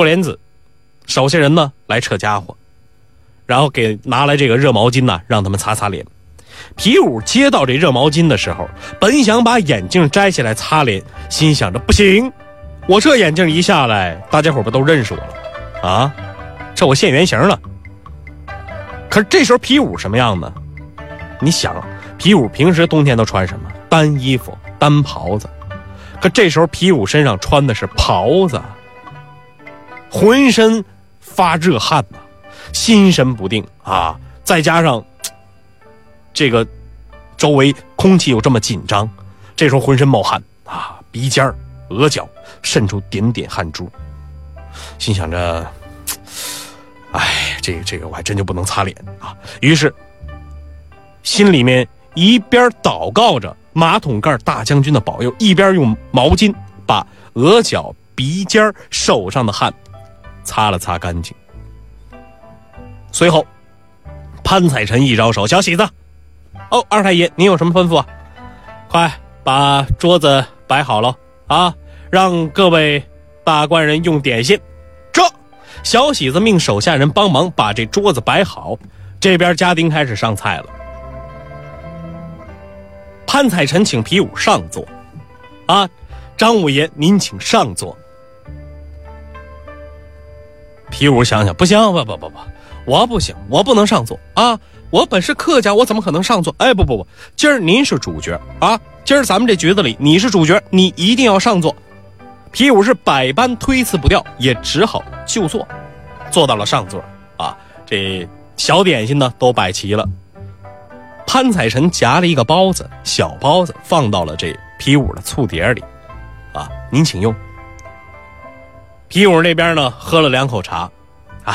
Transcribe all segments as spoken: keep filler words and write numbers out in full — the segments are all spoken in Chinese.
莲子手下人呢来撤家伙，然后给拿来这个热毛巾呢，让他们擦擦脸。皮五接到这热毛巾的时候，本想把眼镜摘下来擦脸，心想着不行，我这眼镜一下来，大家伙不都认识我了啊？这我现原形了。可是这时候皮五什么样呢？你想，皮五平时冬天都穿什么？单衣服、单袍子。可这时候皮五身上穿的是袍子，浑身发热汗呐、啊，心神不定啊！再加上这个周围空气又这么紧张，这时候浑身冒汗啊，鼻尖儿、额角渗出点点汗珠，心想着，哎，这个这个我还真就不能擦脸啊！于是心里面一边祷告着马桶盖大将军的保佑，一边用毛巾把额角、鼻尖、手上的汗擦了擦干净。随后潘彩臣一招手，小喜子，哦，二太爷您有什么吩咐啊？快把桌子摆好了啊，让各位大官人用点心。这小喜子命手下人帮忙把这桌子摆好，这边家丁开始上菜了。潘彩臣请皮五上座啊，张五爷您请上座。皮五想想，不行，不不不不，我不行，我不能上座啊！我本是客家，我怎么可能上座？哎，不不不，今儿您是主角啊！今儿咱们这局子里你是主角，你一定要上座。皮五是百般推辞不掉，也只好就坐，坐到了上座啊。这小点心呢都摆齐了。潘彩臣夹了一个包子，小包子放到了这皮五的醋碟里啊，您请用。皮五那边呢喝了两口茶，哎，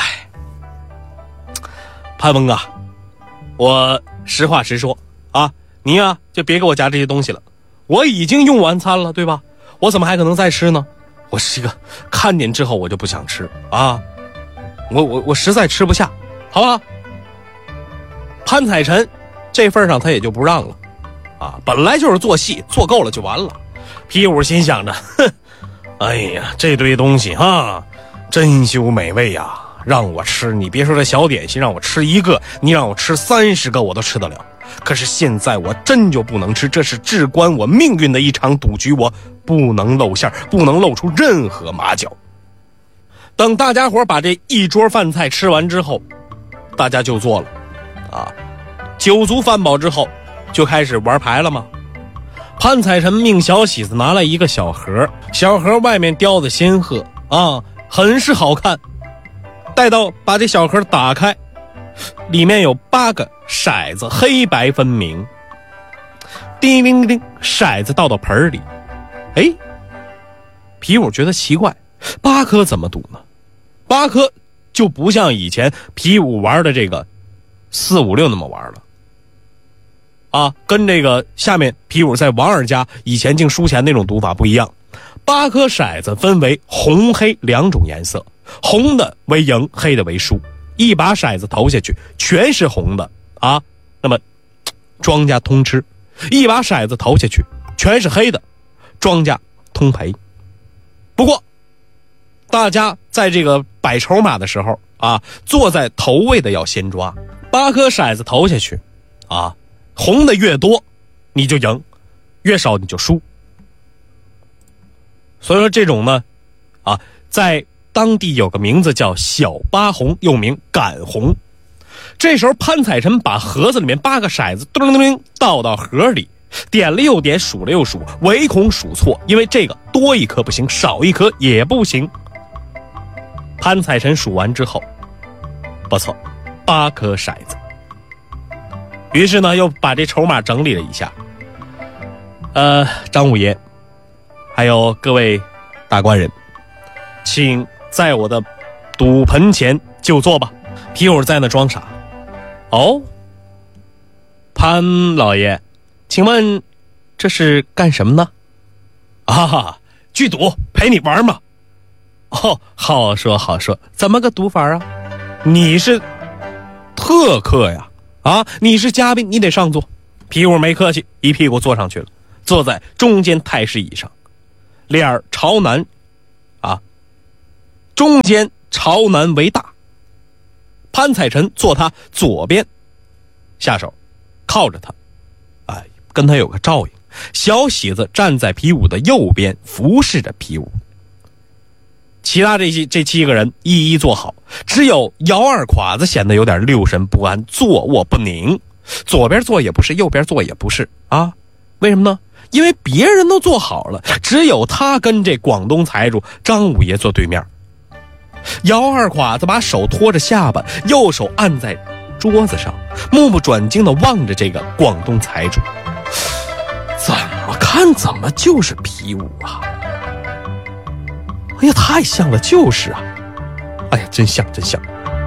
潘翁啊，我实话实说啊，您啊就别给我夹这些东西了，我已经用完餐了，对吧？我怎么还可能再吃呢？我是一个看见之后我就不想吃啊，我我我实在吃不下，好吧？潘彩臣这份上他也就不让了啊，本来就是做戏，做够了就完了。皮五心想着，哼，哎呀，这堆东西啊，珍馐美味呀、啊，让我吃，你别说这小点心让我吃一个，你让我吃三十个我都吃得了。可是现在我真就不能吃，这是至关我命运的一场赌局，我不能露馅，不能露出任何马脚。等大家伙把这一桌饭菜吃完之后，大家就坐了啊，酒足饭饱之后就开始玩牌了吗？潘彩臣命小喜子拿来一个小盒，小盒外面雕的仙鹤啊，很是好看。待到把这小盒打开，里面有八个骰子，黑白分明。叮铃铃，骰子倒到盆里。哎，皮五觉得奇怪，八颗怎么赌呢？八颗就不像以前皮五玩的这个四五六那么玩了。啊，跟这个下面皮五在王二家以前净输钱那种赌法不一样。八颗骰子分为红黑两种颜色，红的为赢，黑的为输。一把骰子投下去全是红的啊，那么庄家通吃；一把骰子投下去全是黑的，庄家通赔。不过大家在这个摆筹码的时候啊，坐在头位的要先抓。八颗骰子投下去啊，红的越多你就赢，越少你就输。所以说这种呢啊，在当地有个名字叫小八红，又名赶红。这时候潘彩臣把盒子里面八个骰子咚咚咚倒到盒里，点了又点，数了又数，唯恐数错，因为这个多一颗不行，少一颗也不行。潘彩臣数完之后，不错，八颗骰子。于是呢又把这筹码整理了一下。呃，张五爷还有各位大官人，请在我的赌盆前就坐吧。皮五在那装傻。哦，潘老爷，请问这是干什么呢？啊，聚赌陪你玩嘛。哦，好说好说，怎么个赌法啊？你是特客呀，啊，你是嘉宾，你得上座。皮五没客气，一屁股坐上去了，坐在中间太师椅上，脸儿朝南啊， 中间朝南为大。潘彩臣坐他左边，下手靠着他，哎，跟他有个照应。小喜子站在皮武的右边，服侍着皮武。其他这些这七个人一一坐好，只有姚二侉子显得有点六神不安，坐卧不宁。左边坐也不是，右边坐也不是啊？为什么呢？因为别人都坐好了，只有他跟这广东财主张五爷坐对面。姚二侉子把手托着下巴，右手按在桌子上，目不转睛地望着这个广东财主。怎么看怎么就是皮武啊！哎呀，太像了，就是啊！哎呀，真像真像。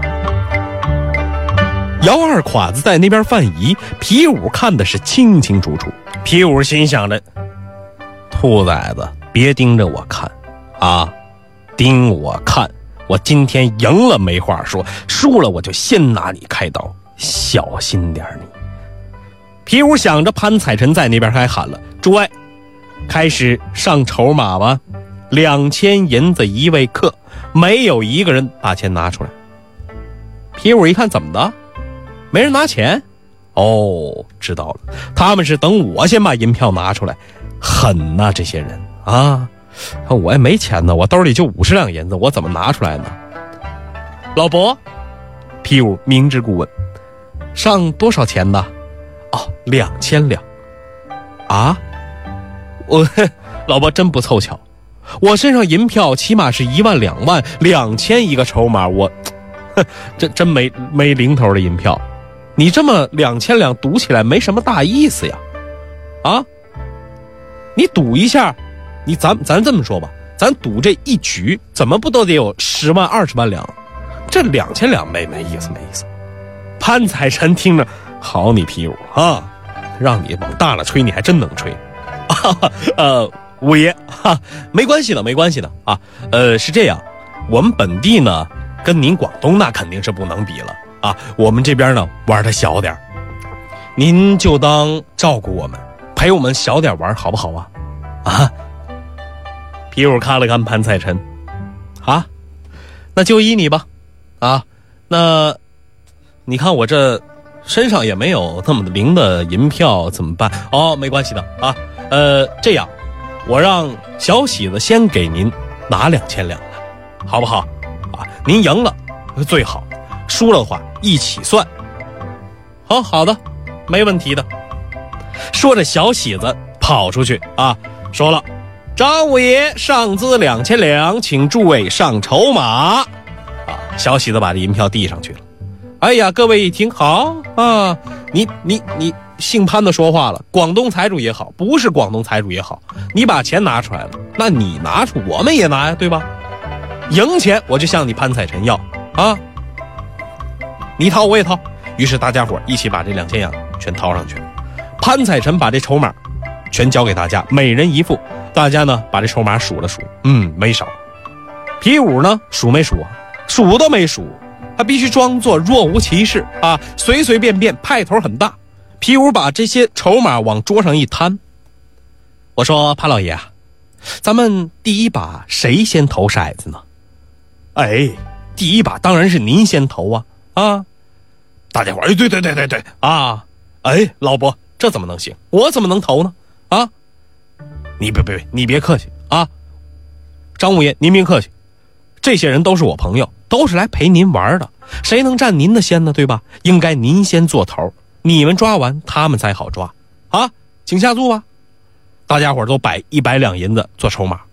姚二侉子在那边犯疑，皮武看的是清清楚楚。皮武心想着，兔崽子别盯着我看啊，盯我看，我今天赢了没话说，输了我就先拿你开刀，小心点你。皮武想着，潘彩臣在那边还喊了，诸位开始上筹码吧，两千银子一位客，没有一个人把钱拿出来。皮武一看，怎么的，没人拿钱？哦，知道了，他们是等我先把银票拿出来。狠呐，这些人啊！我也没钱呢，我兜里就五十两银子，我怎么拿出来呢？老伯，皮武明知故问，上多少钱呢？哦，两千两。啊？我老伯真不凑巧，我身上银票起码是一万两万，两千一个筹码，我真真没没零头的银票。你这么两千两赌起来没什么大意思呀？啊？你赌一下，你咱咱这么说吧，咱赌这一局怎么不都得有十万二十万两？这两千两没没意思没意思。潘彩臣听着，好你皮武啊，让你往大了吹，你还真能吹。啊、呃，五爷哈，没关系的没关系的啊。呃，是这样，我们本地呢跟您广东那肯定是不能比了啊。我们这边呢玩的小点，您就当照顾我们，陪我们小点玩好不好啊？啊！皮武看了看潘彩臣，啊，那就依你吧。啊，那你看我这身上也没有那么灵的银票，怎么办？哦，没关系的啊。呃，这样，我让小喜子先给您拿两千两来，好不好？啊，您赢了最好，输了的话一起算。好，好的，没问题的。说着，小喜子跑出去啊，说了：“张五爷上资两千两，请诸位上筹码。”啊，小喜子把这银票递上去了。哎呀，各位一听，好啊，你你你姓潘的说话了，广东财主也好，不是广东财主也好，你把钱拿出来了，那你拿出，我们也拿呀，对吧？赢钱我就向你潘彩臣要啊，你掏我也掏。于是大家伙一起把这两千两全掏上去了。潘彩臣把这筹码全交给大家，每人一副。大家呢把这筹码数了数，嗯，没少。皮武呢数没数啊？数都没数，他必须装作若无其事啊，随随便便，派头很大。皮武把这些筹码往桌上一摊，我说：“潘老爷啊，咱们第一把谁先投骰子呢？”哎，第一把当然是您先投啊！啊，大家伙，哎，对对对对对啊！哎，老伯，这怎么能行？我怎么能投呢？啊，你别别别，你别客气啊！张五爷，您别客气，这些人都是我朋友，都是来陪您玩的，谁能占您的先呢？对吧？应该您先做头，你们抓完，他们才好抓啊！请下注吧！大家伙都摆一百两银子做筹码。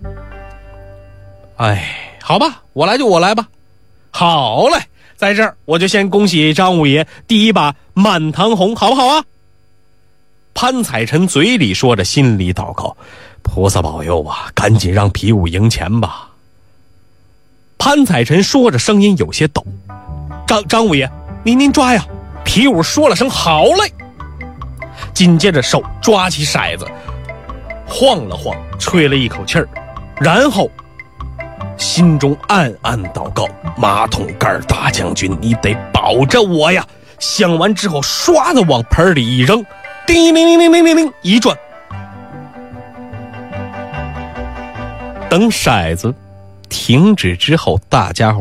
哎，好吧，我来就我来吧。好嘞，在这儿我就先恭喜张五爷第一把满堂红，好不好啊？潘彩臣嘴里说着，心里祷告：菩萨保佑啊，赶紧让皮武赢钱吧。潘彩臣说着，声音有些抖：张张五爷，您您抓呀！皮武说了声好嘞，紧接着手抓起骰子，晃了晃，吹了一口气儿，然后心中暗暗祷告：马桶盖大将军，你得保着我呀！想完之后，唰的往盆里一扔，叮铃铃铃铃铃铃一转，等骰子停止之后，大家伙